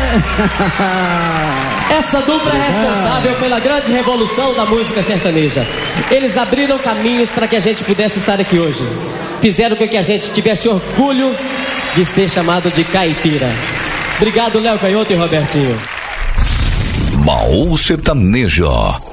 Essa dupla é responsável pela grande revolução da música sertaneja. Eles abriram caminhos para que a gente pudesse estar aqui hoje. Fizeram com que a gente tivesse orgulho de ser chamado de caipira. Obrigado, Léo Canhoto e Robertinho. Baú Sertanejo.